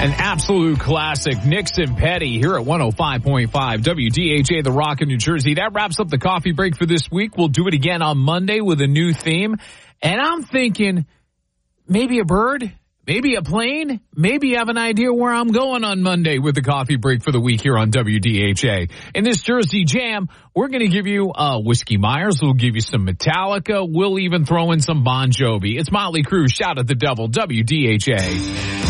An absolute classic, Nixon Petty here at 105.5 WDHA, The Rock in New Jersey. That wraps up the coffee break for this week. We'll do it again on Monday with a new theme. And I'm thinking maybe a bird, maybe a plane, maybe you have an idea where I'm going on Monday with the coffee break for the week here on WDHA. In this Jersey Jam, we're going to give you Whiskey Myers. We'll give you some Metallica. We'll even throw in some Bon Jovi. It's Motley Crue, Shout at the Devil, WDHA.